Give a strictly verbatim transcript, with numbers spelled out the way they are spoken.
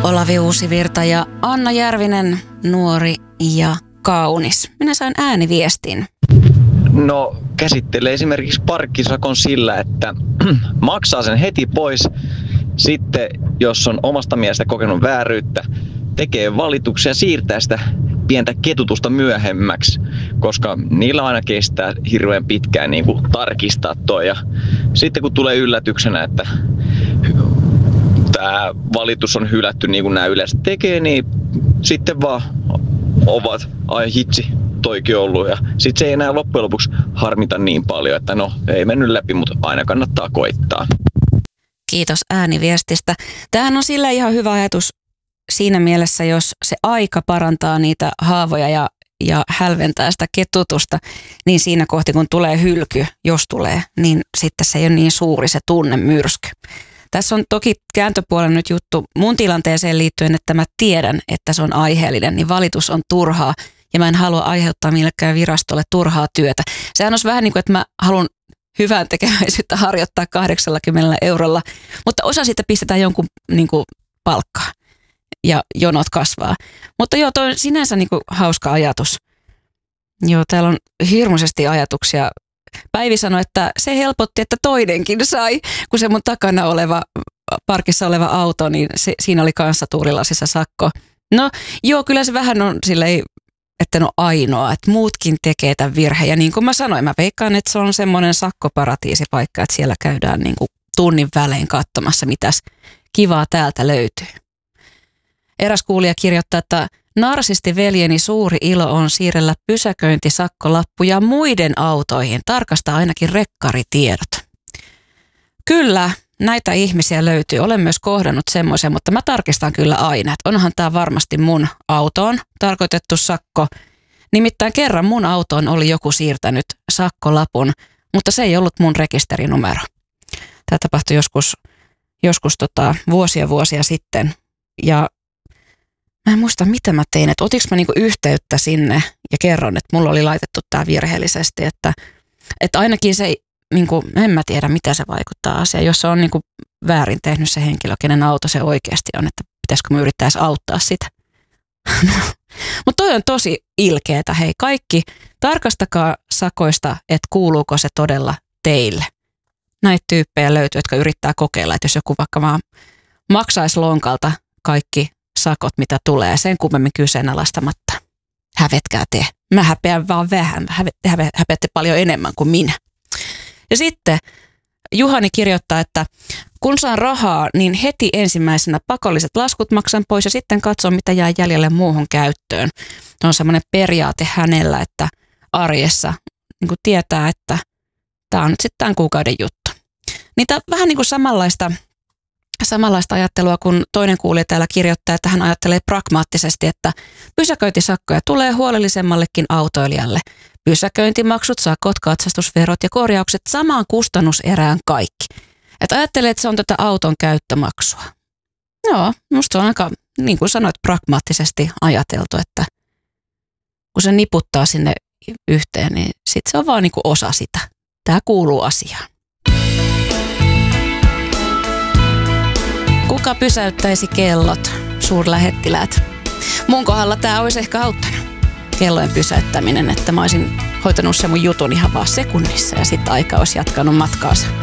Olavi Uusivirta ja Anna Järvinen, nuori ja kaunis. Minä sain ääniviestin. No, käsittelee esimerkiksi parkkisakon sillä, että maksaa sen heti pois. Sitten, jos on omasta mielestä kokenut vääryyttä, tekee valituksia ja siirtää sitä pientä ketutusta myöhemmäksi, koska niillä aina kestää hirveän pitkään niin kuin tarkistaa toi. Ja sitten kun tulee yllätyksenä, että tämä valitus on hylätty niin kuin nämä yleensä tekee, niin sitten vaan ovat, ai hitsi, toikin ollut. Ja sitten se ei enää loppujen lopuksi harmita niin paljon, että no ei mennyt läpi, mutta aina kannattaa koittaa. Kiitos ääniviestistä. Tämähän on sillä ihan hyvä ajatus siinä mielessä, jos se aika parantaa niitä haavoja ja, ja hälventää sitä ketutusta, niin siinä kohti kun tulee hylky, jos tulee, niin sitten se ei ole niin suuri se tunnemyrsky. Tässä on toki kääntöpuolen nyt juttu mun tilanteeseen liittyen, että mä tiedän, että se on aiheellinen, niin valitus on turhaa ja mä en halua aiheuttaa millekään virastolle turhaa työtä. Sehän olisi vähän niin kuin, että mä haluan hyvän tekeväisyyttä harjoittaa kahdeksallakymmenellä eurolla, mutta osa siitä pistetään jonkun niin kuin palkkaa ja jonot kasvaa. Mutta joo, toi on sinänsä niin kuin hauska ajatus. Joo, täällä on hirmuisesti ajatuksia. Päivi sanoi, että se helpotti, että toinenkin sai, kun se mun takana oleva, parkissa oleva auto, niin se, siinä oli kanssa tuurilasissa sakko. No joo, kyllä se vähän on silleen, että no ainoa, että muutkin tekee tämän virheen. Ja niin kuin mä sanoin, mä veikkaan, että se on semmoinen sakkoparatiisipaikka, että siellä käydään niin kuin tunnin välein katsomassa, mitäs kivaa täältä löytyy. Eräs kuulija kirjoittaa, että narsistiveljeni suuri ilo on siirrellä pysäköintisakkolappuja muiden autoihin, tarkastaa ainakin rekkaritiedot. Kyllä, näitä ihmisiä löytyy. Olen myös kohdannut semmoisen, mutta mä tarkistan kyllä aina, että onhan tämä varmasti mun autoon tarkoitettu sakko. Nimittäin kerran mun autoon oli joku siirtänyt sakkolapun, mutta se ei ollut mun rekisterinumero. Tämä tapahtui joskus, joskus tota, vuosia vuosia sitten ja mä en muista, mitä mä tein, että otinko mä niinku yhteyttä sinne ja kerron, että mulla oli laitettu tää virheellisesti, että, että ainakin se, niinku, en mä tiedä mitä se vaikuttaa asiaan, jos se on niinku väärin tehnyt se henkilö, kenen auto se oikeasti on, että pitäisikö mä yrittäisi auttaa sitä. Mutta toi on tosi ilkeetä, hei kaikki, tarkastakaa sakoista, että kuuluuko se todella teille. Näitä tyyppejä löytyy, jotka yrittää kokeilla, että jos joku vaikka vaan maksaisi lonkalta kaikki sakot, mitä tulee, sen kummemmin kyseenalaistamatta. Hävetkää te. Mä häpeän vaan vähän. Häve, häve, häpeätte paljon enemmän kuin minä. Ja sitten Juhani kirjoittaa, että kun saan rahaa, niin heti ensimmäisenä pakolliset laskut maksan pois ja sitten katson, mitä jää jäljelle muuhun käyttöön. On semmoinen periaate hänellä, että arjessa niin kuin tietää, että tämä on nyt sitten tämän kuukauden juttu. Niitä vähän niin kuin samanlaista Samanlaista ajattelua, kun toinen kuulija täällä kirjoittaa, että hän ajattelee pragmaattisesti, että pysäköintisakkoja tulee huolellisemmallekin autoilijalle. Pysäköintimaksut, sakot, katsastusverot ja korjaukset samaan kustannuserään kaikki. Että ajattelee, että se on tätä auton käyttömaksua. Joo, musta se on aika, niin kuin sanoit, pragmaattisesti ajateltu, että kun se niputtaa sinne yhteen, niin sitten se on vaan niin kuin osa sitä. Tämä kuuluu asiaan. Kuka pysäyttäisi kellot, suurlähettiläät? Mun kohdalla tämä olisi ehkä auttanut, kellojen pysäyttäminen, että mä olisin hoitanut sen mun jutun ihan vaan sekunnissa ja sitten aika olisi jatkanut matkaansa.